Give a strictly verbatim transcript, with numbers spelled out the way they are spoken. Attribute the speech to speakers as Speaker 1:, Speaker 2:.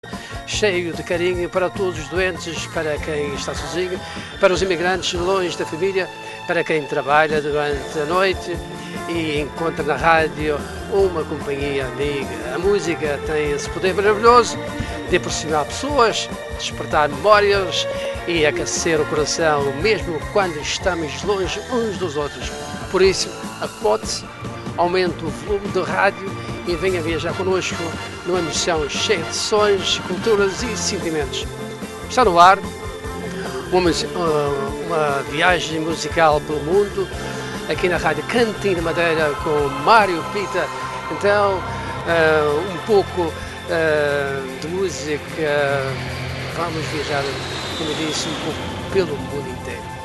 Speaker 1: cheio de carinho para todos os doentes, para quem está sozinho, para os imigrantes longe da família, para quem trabalha durante a noite e encontra na rádio uma companhia amiga. A música tem esse poder maravilhoso de aproximar pessoas, despertar memórias e aquecer o coração, mesmo quando estamos longe uns dos outros. Por isso, acomode-se, aumente o volume do rádio e venha viajar connosco numa missão cheia de sons, culturas e sentimentos. Está no ar uma, uma viagem musical pelo mundo, aqui na Rádio Cantina Madeira com Mário Pita. Então, uh, um pouco uh, de música, vamos viajar, como eu disse, um pouco pelo mundo inteiro.